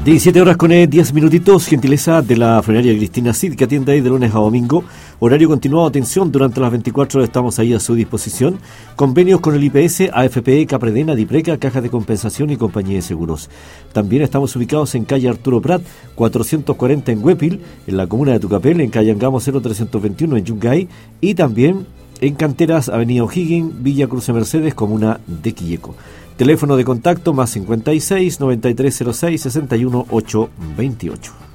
17 horas con 10 minutitos, gentileza de la funeraria Cristina Cid, que atiende ahí de lunes a domingo. Horario continuado, atención, durante las 24 horas estamos ahí a su disposición. Convenios con el IPS, AFPE, Capredena, Dipreca, Cajas de Compensación y Compañía de Seguros. También estamos ubicados en calle Arturo Prat, 440 en Huépil, en la comuna de Tucapel, en calle Angamo 0321 en Yungay, y también en Canteras, avenida O'Higgins, Villa Cruce Mercedes, comuna de Quilleco. Teléfono de contacto más 56 9306 61 828.